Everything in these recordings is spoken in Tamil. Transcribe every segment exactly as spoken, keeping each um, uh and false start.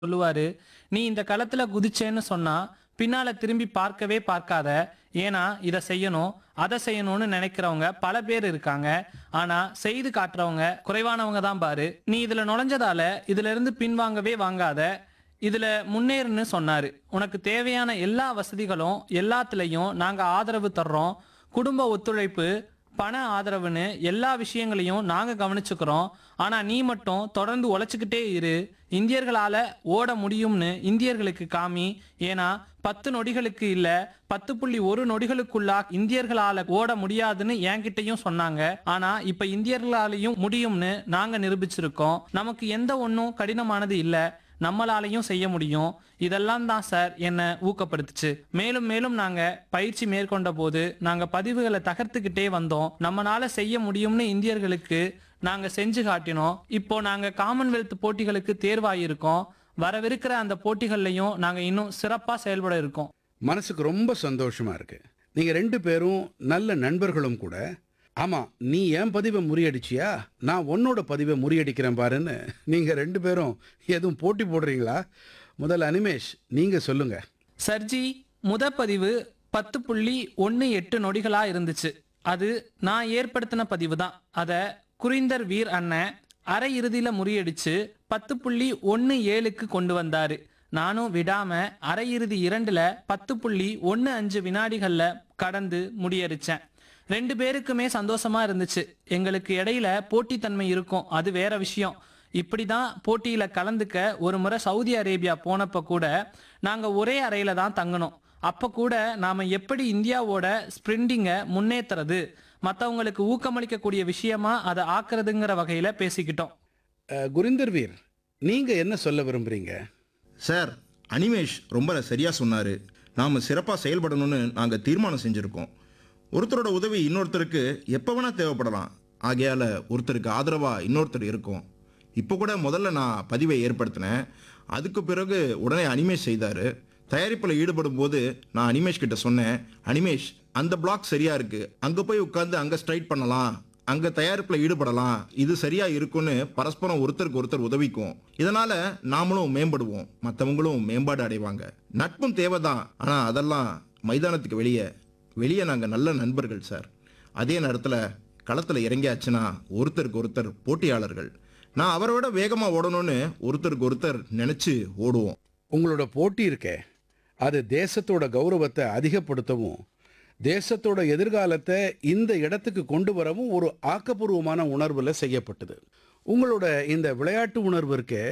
சொல்லுவாரு, "நீ இந்த களத்துல குதிச்சேன்னு சொன்னா, பின்னால திரும்பி பார்க்கவே பார்க்காத. ஏன்னா, இத செய்யணும், அத செய்யணும்னு நினைக்கிறவங்க பல பேர் இருக்காங்க. ஆனா, செய்து காட்டுறவங்க குறைவானவங்க தான் பாரு. நீ இதுல நுழைஞ்சதால, இதுல இருந்து பின்வாங்கவே வாங்காத. இதுல முன்னேறுன்னு சொன்னாரு. உனக்கு தேவையான எல்லா வசதிகளும், எல்லாத்துலயும் நாங்க ஆதரவு தர்றோம். குடும்ப ஒத்துழைப்பு, பண ஆதரவுன்னு எல்லா விஷயங்களையும் நாங்க கவனிச்சுக்கிறோம். ஆனா நீ மட்டும் தொடர்ந்து உழைச்சுக்கிட்டே இரு. இந்தியர்களால ஓட முடியும்னு இந்தியர்களுக்கு காமி. ஏன்னா பத்து நொடிகளுக்கு இல்ல, பத்து புள்ளி ஒரு நொடிகளுக்குள்ளா இந்தியர்களால ஓட முடியாதுன்னு என்கிட்டயும் சொன்னாங்க. ஆனா இப்ப இந்தியர்களாலையும் முடியும்னு நாங்க நிரூபிச்சிருக்கோம். நமக்கு எந்த ஒண்ணும் கடினமானது இல்ல. நம்மளாலையும் செய்ய முடியும். இதெல்லாம் தான் சார் என்ன ஊக்கப்படுத்துச்சு. மேலும் மேலும் நாங்க பயிற்சி மேற்கொண்ட போது நாங்க பதிவுகளை தகர்த்துக்கிட்டே வந்தோம். நம்மனால செய்ய முடியும்னு இந்தியர்களுக்கு நாங்க செஞ்சு காட்டினோம். இப்போ நாங்க காமன்வெல்த் போட்டிகளுக்கு தேர்வாயிருக்கோம். வரவிருக்கிற அந்த போட்டிகள்லையும் நாங்க இன்னும் சிறப்பா செயல்பட இருக்கோம். மனசுக்கு ரொம்ப சந்தோஷமா இருக்கு. நீங்க ரெண்டு பேரும் நல்ல நண்பர்களும் கூட. ஆமா, நீ என் பதிவை முறியடிச்சியா, நான் உன்னோட பதிவை முறியடிக்கிறேன் பாருன்னு நீங்க ரெண்டு பேரும் எதுவும் போட்டி போடுறீங்களா? முதல்ல அனிமேஷ், நீங்க சொல்லுங்க. சர்ஜி, முத பதிவு பத்து புள்ளி ஒன்று எட்டு நொடிகளா இருந்துச்சு. அது நான் ஏற்படுத்தின பதிவு தான். அத குரிந்தர் வீர் அண்ணன் அரை இறுதியில முறியடிச்சு பத்து புள்ளி ஒன்று ஏழுக்கு கொண்டு வந்தாரு. நானும் விடாம அரை இறுதி இரண்டுல பத்து புள்ளி ஒன்று அஞ்சு வினாடிகள்ல கடந்து முடியடிச்சேன். ரெண்டு பேருக்குமே சந்தோஷமா இருந்துச்சு. எங்களுக்கு இடையில போட்டித்தன்மை இருக்கும், அது வேற விஷயம். இப்படிதான் போட்டியில கலந்துக்க ஒரு முறை சவுதி அரேபியா போனப்ப கூட நாங்க ஒரே அறையில தான் தங்கணும். அப்ப கூட நாம எப்படி இந்தியாவோட ஸ்பிரிண்டிங்க முன்னேத்துறது, மத்தவங்களுக்கு ஊக்கமளிக்கக்கூடிய விஷயமா அதை ஆக்குறதுங்கிற வகையில பேசிக்கிட்டோம். அஹ், குரிந்தர் வீர், நீங்க என்ன சொல்ல விரும்புறீங்க? சார், அனிமேஷ் ரொம்ப சரியாக சொன்னார். நாம் சிறப்பாக செயல்படணும்னு நாங்கள் தீர்மானம் செஞ்சுருக்கோம். ஒருத்தரோட உதவி இன்னொருத்தருக்கு எப்போ வேணால் தேவைப்படலாம். ஆகையால் ஒருத்தருக்கு ஆதரவாக இன்னொருத்தர் இருக்கும். இப்போ கூட முதல்ல நான் பதிவை ஏற்படுத்தினேன். அதுக்கு பிறகு உடனே அனிமேஷ் செய்தார். தயாரிப்பில் ஈடுபடும் போது நான் அனிமேஷ் கிட்ட சொன்னேன், அனிமேஷ் அந்த பிளாக் சரியாக இருக்குது, அங்கே போய் உட்காந்து அங்கே ஸ்ட்ரைட் பண்ணலாம், அங்கே தயாரிப்பில் ஈடுபடலாம், இது சரியாக இருக்குன்னு பரஸ்பரம் ஒருத்தருக்கு ஒருத்தர் உதவிக்கும். இதனால் நாமளும் மேம்படுவோம், மற்றவங்களும் மேம்பாடு அடைவாங்க. நட்பும் தேவைதான், ஆனால் அதெல்லாம் மைதானத்துக்கு வெளியே வெளியே நாங்கள் நல்ல நண்பர்கள் சார். அதே நேரத்தில் களத்தில் இறங்கியாச்சுன்னா ஒருத்தருக்கு ஒருத்தர் போட்டியாளர்கள். நான் அவரை விட வேகமாக ஓடணும்னு ஒருத்தருக்கு ஒருத்தர் நினச்சி ஓடுவோம். உங்களோட போட்டி இருக்கே, அது தேசத்தோட கௌரவத்தை அதிகப்படுத்தவும், தேசத்தோட எதிர்காலத்தை இந்த இடத்துக்கு கொண்டு வரவும் ஒரு ஆக்கப்பூர்வமான உணர்வில் செய்யப்பட்டது. உங்களோட இந்த விளையாட்டு உணர்வு இருக்கே,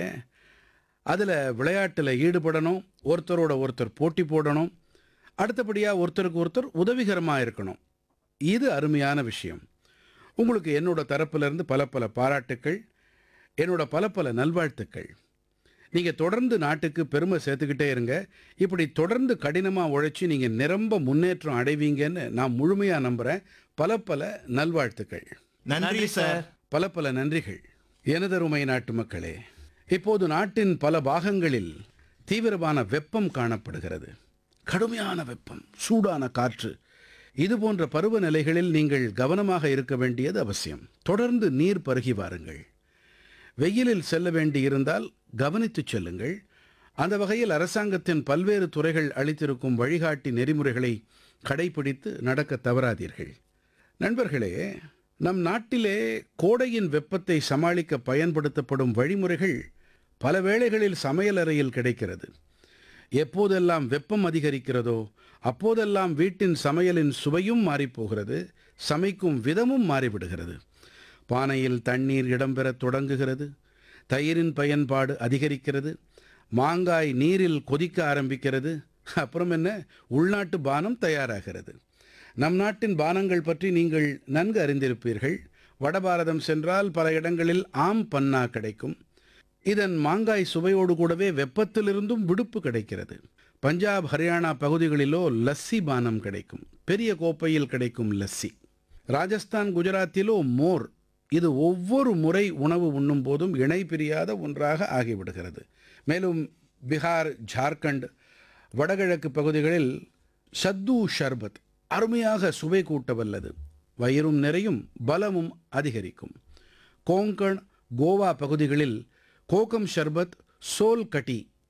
அதில் விளையாட்டில் ஈடுபடணும், ஒருத்தரோட ஒருத்தர் போட்டி போடணும், அடுத்தபடியாக ஒருத்தருக்கு ஒருத்தர் உதவிகரமாக இருக்கணும். இது அருமையான விஷயம். உங்களுக்கு என்னோட தரப்பிலிருந்து பல பல பாராட்டுக்கள், என்னோட பல பல நல்வாழ்த்துக்கள். நீங்கள் தொடர்ந்து நாட்டுக்கு பெருமை சேர்த்துக்கிட்டே இருங்க. இப்படி தொடர்ந்து கடினமாக உழைச்சி நீங்கள் நிரம்ப முன்னேற்றம் அடைவீங்கன்னு நான் முழுமையாக நம்புகிறேன். பல பல நல்வாழ்த்துக்கள். நன்றி சார். பல பல நன்றிகள். எனதருமை நாட்டு மக்களே, இப்போது நாட்டின் பல பாகங்களில் தீவிரமான வெப்பம் காணப்படுகிறது. கடுமையான வெப்பம், சூடான காற்று, இது போன்ற பருவநிலைகளில் நீங்கள் கவனமாக இருக்க வேண்டியது அவசியம். தொடர்ந்து நீர் பருகி வாருங்கள். வெயிலில் செல்ல வேண்டியிருந்தால் கவனித்துச் செல்லுங்கள். அந்த வகையில் அரசாங்கத்தின் பல்வேறு துறைகள் அளித்திருக்கும் வழிகாட்டி நெறிமுறைகளை கடைபிடித்து நடக்க தவறாதீர்கள். நண்பர்களே, நம் நாட்டிலே கோடையின் வெப்பத்தை சமாளிக்க பயன்படுத்தப்படும் வழிமுறைகள் பல வேளைகளில் சமையலறையில் கிடைக்கிறது. எப்போதெல்லாம் வெப்பம் அதிகரிக்கிறதோ அப்போதெல்லாம் வீட்டின் சமையலின் சுவையும் மாறிப்போகிறது, சமைக்கும் விதமும் மாறிவிடுகிறது. பானையில் தண்ணீர் இடம்பெறத் தொடங்குகிறது, தயிரின் பயன்பாடு அதிகரிக்கிறது, மாங்காய் நீரில் கொதிக்க ஆரம்பிக்கிறது, அப்புறம் என்ன, உள்நாட்டு பானம் தயாராகிறது. நம் நாட்டின் பானங்கள் பற்றி நீங்கள் நன்கு அறிந்திருப்பீர்கள். வடபாரதம் சென்றால் பல இடங்களில் ஆம் பன்னா கிடைக்கும். இதன் மாங்காய் சுவையோடு கூடவே வெப்பத்திலிருந்தும் விடுப்பு கிடைக்கிறது. பஞ்சாப், ஹரியானா பகுதிகளிலோ லஸ்ஸி பானம் கிடைக்கும், பெரிய கோப்பையில் கிடைக்கும் லஸ்ஸி. ராஜஸ்தான், குஜராத்திலோ மோர். இது ஒவ்வொரு முறை உணவு உண்ணும் போதும் இணை பிரியாத ஒன்றாக ஆகிவிடுகிறது. மேலும் பீகார், ஜார்க்கண்ட், வடகிழக்கு பகுதிகளில் சத்து ஷர்பத் அருமையாக சுவை கூட்ட வல்லது. வயிறும் நிறையும், பலமும் அதிகரிக்கும். கோங்கண், கோவா பகுதிகளில் கோகம் ஷர்பத், சோல் கட்டி